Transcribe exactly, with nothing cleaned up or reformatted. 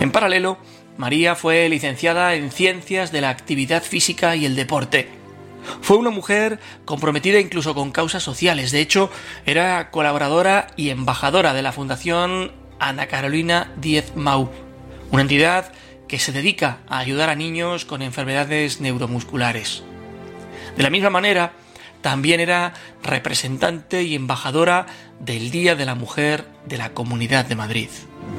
En paralelo, María fue licenciada en Ciencias de la Actividad Física y el Deporte. Fue una mujer comprometida incluso con causas sociales. De hecho, era colaboradora y embajadora de la Fundación Ana Carolina Diez Mau, una entidad que se dedica a ayudar a niños con enfermedades neuromusculares. De la misma manera, también era representante y embajadora del Día de la Mujer de la Comunidad de Madrid.